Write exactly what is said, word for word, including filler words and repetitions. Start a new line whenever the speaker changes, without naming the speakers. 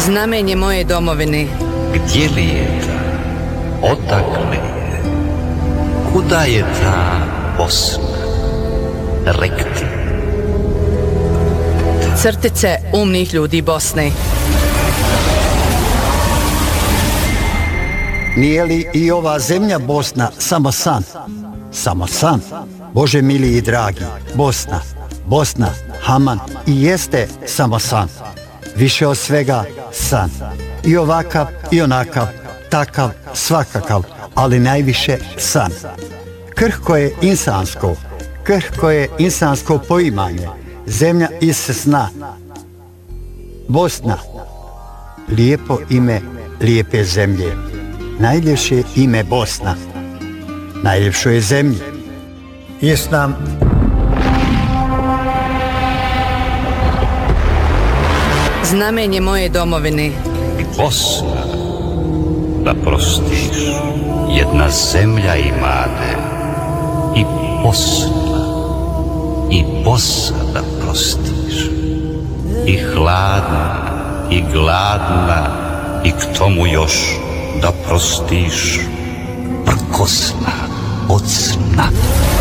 Znamenje moje domovine.
Gdje li je ta? Odakle je? Kuda je ta Bosna? Rekti.
Crtice umnih ljudi Bosne.
Nije li i ova zemlja Bosna samo san? Samo san. Bože mili i dragi, Bosna, Bosna, Haman i jeste samo san. Više od svega san. I ovakav i onakav, takav, svakakav, ali najviše san. Krhko je insansko, krhko je insansko poimanje. Zemlja iz sna. Bosna. Lijepo ime lijepe zemlje. Najljepše ime Bosna. Najljepšo je zemlje.
Islam.
Znamenje moje domovine.
Bosna, da prostiš, jedna zemlja imade. I Bosna, i Bosa da prostiš. I hladna, i gladna, i k tomu još da prostiš prkosna od sna.